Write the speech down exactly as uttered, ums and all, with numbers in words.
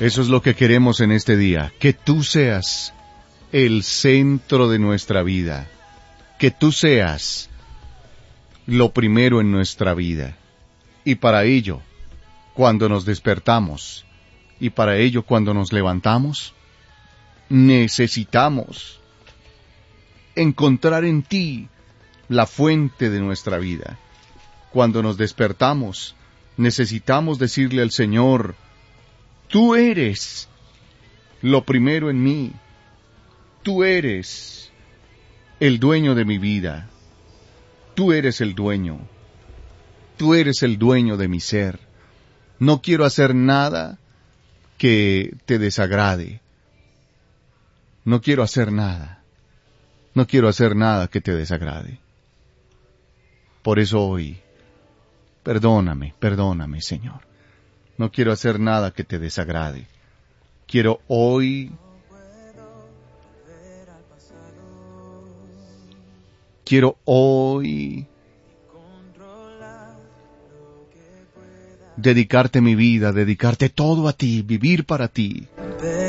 Eso es lo que queremos en este día, que tú seas el centro de nuestra vida, que tú seas lo primero en nuestra vida. Y para ello, cuando nos despertamos, y para ello cuando nos levantamos, necesitamos encontrar en ti la fuente de nuestra vida. Cuando nos despertamos, necesitamos decirle al Señor, tú eres lo primero en mí, tú eres el dueño de mi vida, tú eres el dueño, tú eres el dueño de mi ser. No quiero hacer nada que te desagrade, no quiero hacer nada, no quiero hacer nada que te desagrade. Por eso hoy, perdóname, perdóname, Señor. No quiero hacer nada que te desagrade. Quiero hoy Quiero hoy dedicarte mi vida, dedicarte todo a ti, vivir para ti.